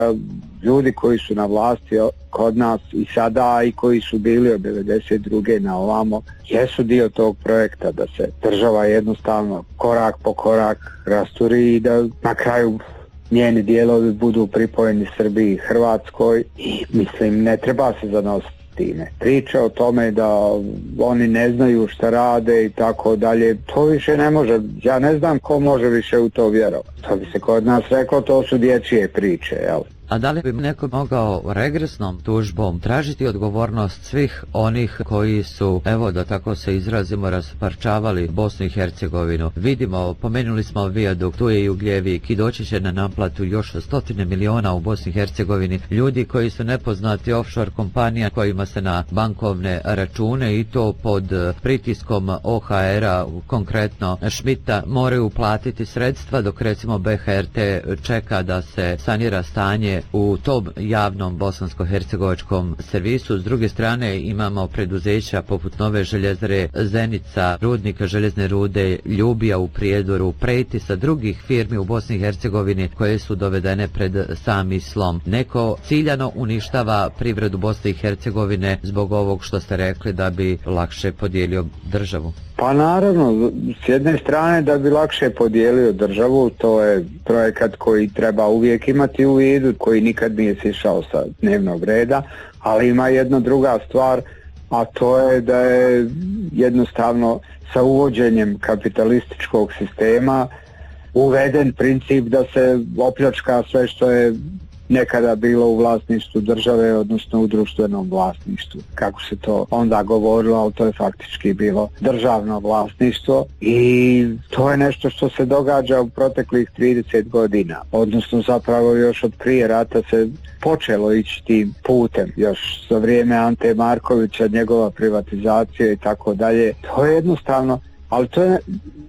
ljudi koji su na vlasti kod nas i sada i koji su bili od 92. na ovamo jesu dio tog projekta da se država jednostavno korak po korak rasturi i da na kraju njeni dijelovi budu pripojeni Srbiji i Hrvatskoj i mislim ne treba se zanositi time. Priče o tome da oni ne znaju šta rade i tako dalje, to više ne može, ja ne znam ko može više u to vjerovati. To bi se kod nas reklo, to su dječje priče, jel? A da li bi neko mogao regresnom tužbom tražiti odgovornost svih onih koji su, evo da tako se izrazimo, rasparčavali Bosnu i Hercegovinu? Vidimo, pomenuli smo vijadukt, tu je i Ugljevik i doći će na naplatu još 100 miliona u Bosni i Hercegovini. Ljudi koji su nepoznati offshore kompanija kojima se na bankovne račune i to pod pritiskom OHR-a, konkretno Schmidta, moraju platiti sredstva dok recimo BHRT čeka da se sanira stanje u tom javnom bosansko-hercegovačkom servisu. S druge strane imamo preduzeća poput Nove željezare Zenica, rudnika željezne rude Ljubija u Prijedoru, Pretisa, drugih firmi u Bosni i Hercegovini koje su dovedene pred sami slom. Neko ciljano uništava privredu Bosne i Hercegovine zbog ovog što ste rekli da bi lakše podijelio državu. Pa naravno, s jedne strane da bi lakše podijelio državu, to je projekat koji treba uvijek imati u vidu, koji nikad nije sišao sa dnevnog reda, ali ima jedna druga stvar, a to je da je jednostavno sa uvođenjem kapitalističkog sistema uveden princip da se opljačka sve što je nekada bilo u vlasništvu države, odnosno u društvenom vlasništvu. Kako se to onda govorilo, ali to je faktički bilo državno vlasništvo i to je nešto što se događa u proteklih 30 godina. Odnosno zapravo još od prije rata se počelo ići tim putem, još za vrijeme Ante Markovića, njegova privatizacija i tako dalje. To je jednostavno, ali to je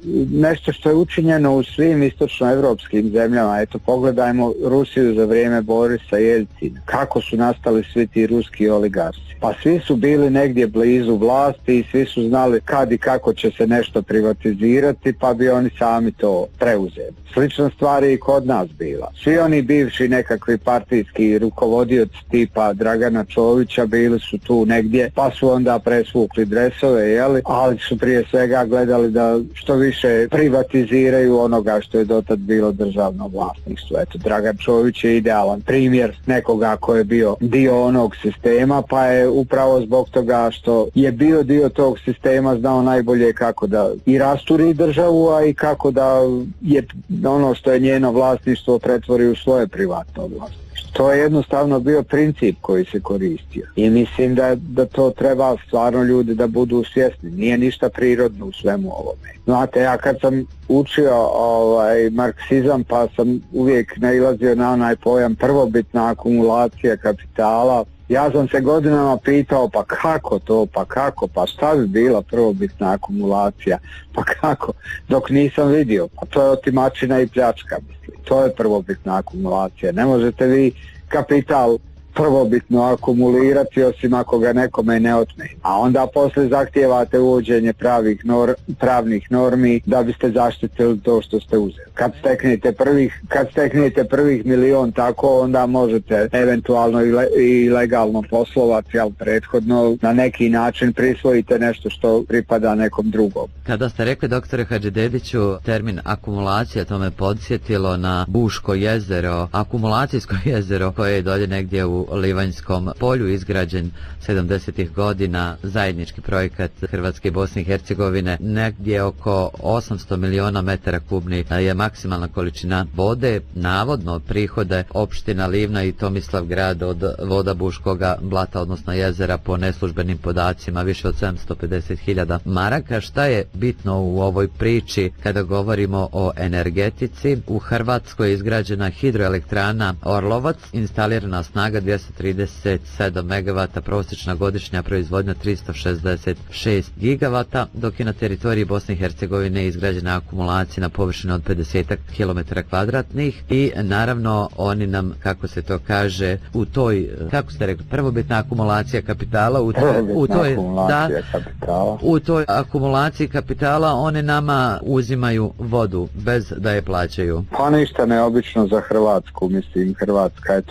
nešto što je učinjeno u svim istočnoevropskim zemljama. Eto, pogledajmo Rusiju za vrijeme Borisa Jeljcina. Kako su nastali svi ti ruski oligarsi? Pa svi su bili negdje blizu vlasti i svi su znali kad i kako će se nešto privatizirati, pa bi oni sami to preuzeli. Slična stvar je i kod nas bila. Svi oni bivši nekakvi partijski rukovodioci tipa Dragana Čovića bili su tu negdje, pa su onda presvukli dresove, jeli? Ali su prije svega gledali da što više privatiziraju onoga što je dotad bilo državno vlasništvo. Eto, Dragan Čović je idealan primjer nekoga ko je bio dio onog sistema, pa je upravo zbog toga što je bio dio tog sistema znao najbolje kako da i rasturi državu, a i kako da je ono što je njeno vlasništvo pretvori u svoje privatno vlasništvo. To je jednostavno bio princip koji se koristio i mislim da to treba stvarno ljudi da budu svjesni. Nije ništa prirodno u svemu ovome. Znate, ja kad sam učio marksizam, pa sam uvijek nailazio na onaj pojam prvobitna akumulacija kapitala. Ja sam se godinama pitao, pa kako to, pa šta bi bila prvobitna akumulacija, pa kako, dok nisam vidio. Pa to je otimačina i pljačka, mislim. To je prvobitna akumulacija. Ne možete vi kapital prvobitno akumulirati osim ako ga nekome ne otme. A onda poslije zahtijevate uvođenje pravnih normi da biste zaštitili to što ste uzeli. Kad steknete prvih milion tako, onda možete eventualno i legalno poslovati, ali prethodno na neki način prisvojite nešto što pripada nekom drugom. Kada ste rekli, doktore Hadžidediću, termin akumulacija, to me podsjetilo na Buško jezero, akumulacijsko jezero koje je dolje negdje u Livanjskom polju izgrađen 70. godina, zajednički projekat Hrvatske i Bosne i Hercegovine. Negdje oko 800 miliona metara kubnih je maksimalna količina vode. Navodno prihode opština Livna i Tomislavgrad od voda Buškoga blata, odnosno jezera, po neslužbenim podacima više od 750.000 maraka. Šta je bitno u ovoj priči kada govorimo o energetici? U Hrvatskoj je izgrađena hidroelektrana Orlovac, instalirana snaga 237 MW, prosječna godišnja proizvodnja 366 GW, dok je na teritoriji Bosne i Hercegovine izgrađena akumulacija na površini od 50 km2 i naravno oni nam, kako se to kaže, u toj, kako ste rekli, prvobitna akumulacija kapitala, u toj akumulaciji kapitala one nama uzimaju vodu bez da je plaćaju. Pa ništa neobično za Hrvatsku, mislim, Hrvatska je